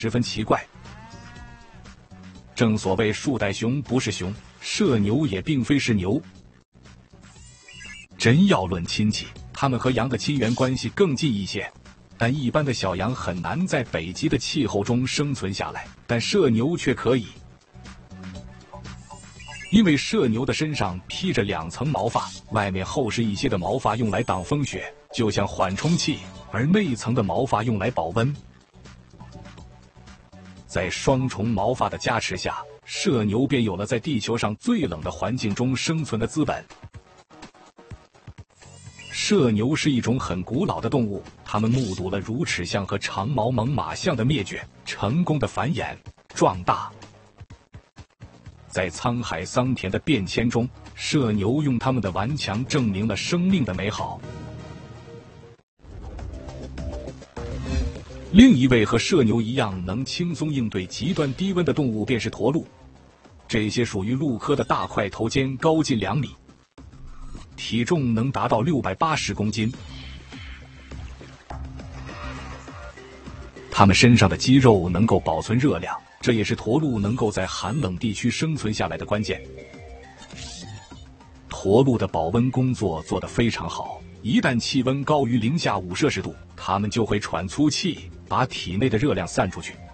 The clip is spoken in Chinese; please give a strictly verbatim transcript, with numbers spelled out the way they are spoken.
十分奇怪。正所谓树袋熊不是熊，社牛也并非是牛。真要论亲戚，它们和羊的亲缘关系更近一些。但一般的小羊很难在北极的气候中生存下来，但社牛却可以。因为社牛的身上披着两层毛发，外面厚实一些的毛发用来挡风雪，就像缓冲器，而内层的毛发用来保温。在双重毛发的加持下，社牛便有了在地球上最冷的环境中生存的资本。社牛是一种很古老的动物，它们目睹了乳齿象和长毛猛犸象的灭绝，成功的繁衍、壮大。在沧海桑田的变迁中，社牛用它们的顽强证明了生命的美好。另一位和社牛一样能轻松应对极端低温的动物便是驼鹿。这些属于鹿科的大块头尖，高近两米，体重能达到六百八十公斤。它们身上的肌肉能够保存热量，这也是驼鹿能够在寒冷地区生存下来的关键。驼鹿的保温工作做得非常好，一旦气温高于零下五摄氏度，它们就会喘粗气，把体内的热量散出去。